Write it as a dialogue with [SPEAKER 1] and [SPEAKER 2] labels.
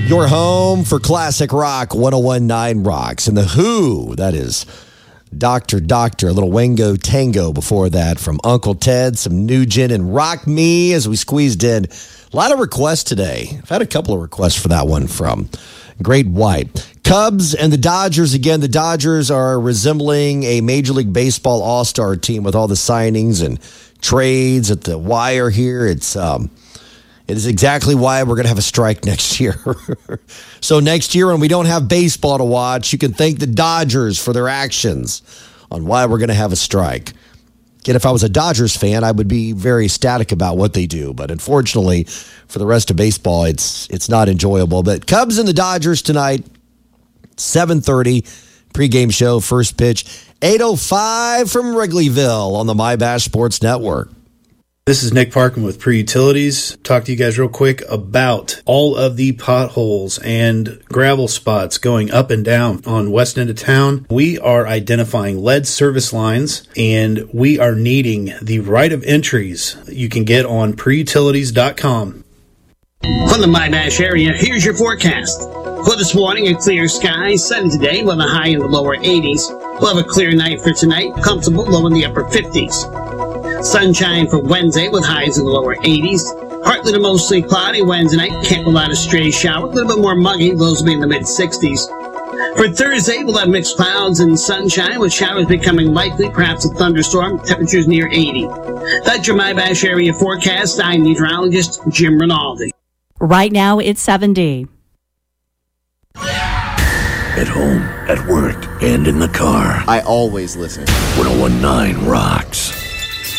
[SPEAKER 1] Your home for classic rock, 101.9 Rocks. And The Who, that is Dr. Doctor, a little Wango Tango before that from Uncle Ted, some Nugent, and Rock Me as we squeezed in. A lot of requests today. I've had a couple of requests for that one from Great White. Cubs and the Dodgers. Again, the Dodgers are resembling a Major League Baseball all-star team with all the signings and trades at the wire here. It is exactly why we're going to have a strike next year. So next year when we don't have baseball to watch, you can thank the Dodgers for their actions on why we're going to have a strike. Again, if I was a Dodgers fan, I would be very ecstatic about what they do. But unfortunately, for the rest of baseball, it's not enjoyable. But Cubs and the Dodgers tonight, 7:30, pregame show, first pitch, 8:05 from Wrigleyville on the MyBash Sports Network.
[SPEAKER 2] This is Nick Parkin with Pre-Utilities. Talk to you guys real quick about all of the potholes and gravel spots going up and down on west end of town. We are identifying lead service lines, and we are needing the right of entries you can get on preutilities.com.
[SPEAKER 3] From the MyBash area, here's your forecast. For this morning, a clear sky, sunny today with a high in the lower 80s. We'll have a clear night for tonight, comfortable low in the upper 50s. Sunshine for Wednesday with highs in the lower 80s. Partly to mostly cloudy Wednesday night. Can't rule out a stray shower. A little bit more muggy. Those will be in the mid-60s. For Thursday, we'll have mixed clouds and sunshine with showers becoming likely, perhaps a thunderstorm. Temperatures near 80. That's your MyBash area forecast. I'm meteorologist Jim Rinaldi.
[SPEAKER 4] Right now, it's 70.
[SPEAKER 5] At home, at work, and in the car.
[SPEAKER 6] I always listen.
[SPEAKER 5] 101.9 Rocks.